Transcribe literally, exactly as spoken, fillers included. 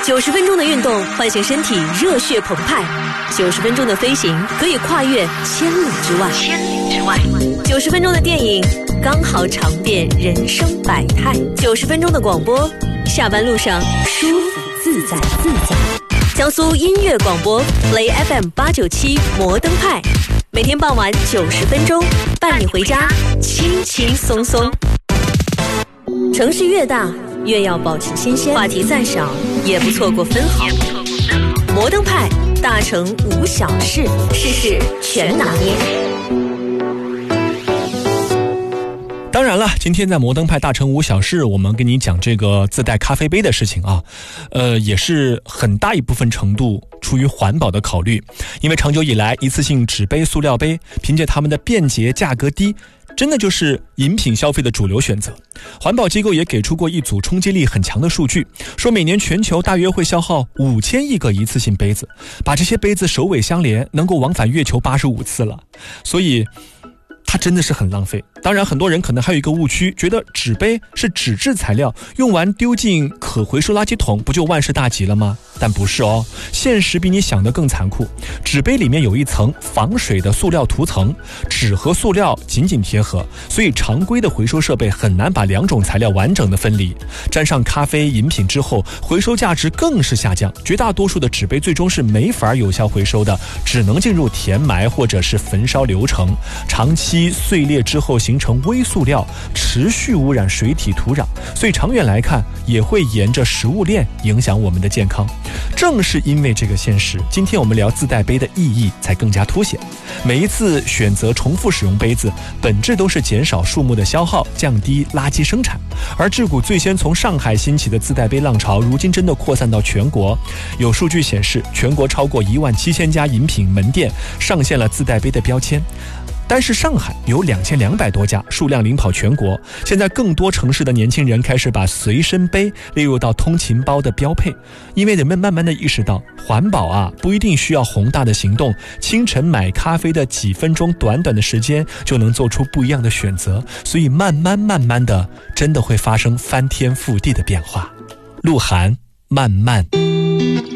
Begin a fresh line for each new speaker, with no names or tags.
九十分钟的运动唤醒身体热血澎湃，九十分钟的飞行可以跨越千里之外。千里之外，九十分钟的电影刚好尝遍人生百态。九十分钟的广播，下班路上舒服自在自在。江苏音乐广播 Play F M 八九七摩登派，每天傍晚九十分钟，伴你回家轻轻松松。城市越大，越要保持新鲜，话题再少也不错过分毫。摩登派，大城无小事，事事全拿捏。
当然了，今天在摩登派大城无小事，我们跟你讲这个自带咖啡杯的事情啊，呃，也是很大一部分程度出于环保的考虑，因为长久以来，一次性纸杯、塑料杯凭借它们的便捷、价格低，真的就是饮品消费的主流选择。环保机构也给出过一组冲击力很强的数据，说每年全球大约会消耗五千亿个一次性杯子，把这些杯子首尾相连，能够往返月球八十五次了。所以它真的是很浪费。当然很多人可能还有一个误区，觉得纸杯是纸质材料，用完丢进可回收垃圾桶不就万事大吉了吗？但不是哦，现实比你想的更残酷。纸杯里面有一层防水的塑料涂层，纸和塑料紧紧贴合，所以常规的回收设备很难把两种材料完整的分离。沾上咖啡饮品之后，回收价值更是下降，绝大多数的纸杯最终是没法有效回收的，只能进入填埋或者是焚烧流程，长期碎裂之后形成微塑料，持续污染水体土壤，所以长远来看也会沿着食物链影响我们的健康。正是因为这个现实，今天我们聊自带杯的意义才更加凸显。每一次选择重复使用杯子，本质都是减少树木的消耗，降低垃圾生产。而自古最先从上海兴起的自带杯浪潮，如今真的扩散到全国。有数据显示，全国超过一万七千家饮品门店上线了自带杯的标签。但是上海有两千两百多家，数量领跑全国。现在更多城市的年轻人开始把随身杯列入到通勤包的标配，因为人们慢慢的意识到，环保啊不一定需要宏大的行动，清晨买咖啡的几分钟，短短的时间就能做出不一样的选择，所以慢慢慢慢的，真的会发生翻天覆地的变化。鹿晗，慢慢。